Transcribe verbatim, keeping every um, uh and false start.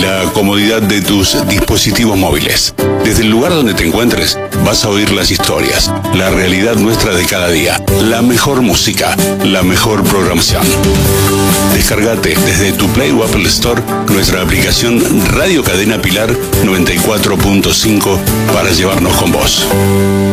la comodidad de tus dispositivos móviles. Desde el lugar donde te encuentres, vas a oír las historias, la realidad nuestra de cada día, la mejor música, la mejor programación. Descargate desde tu Play o Apple Store nuestra aplicación Radio Cadena Pilar noventa y cuatro punto cinco para llevarnos con vos.